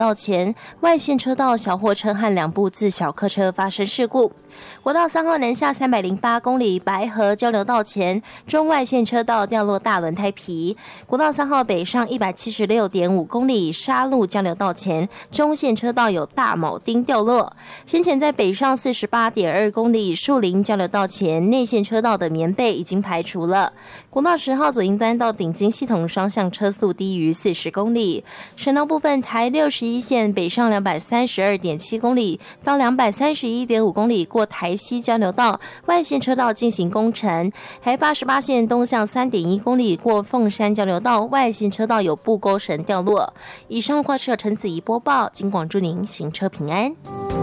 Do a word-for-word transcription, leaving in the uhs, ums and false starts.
道前外线车道小货车和两部自小客车发生事故。国道三号南下三百零八公里白河交流道前中外线车道掉落大轮胎皮。国道三号北上一百七十六点五公里沙鹿交流道前中线车道有大铆钉掉落。先前在北上四十八点二公里树林交流道前内线车道的棉被已经排除了。国道十号左营端到顶金系统双向车速低于四十公里。省道部分台六十一线北上两百三十二点七公里到两百三十一点五公里过台西交流道外线车道进行工程。台八十八线东向三点一公里过凤山交流道外线车道有布钩绳掉落。以上跨车陈子怡播报，警广祝您行车平安。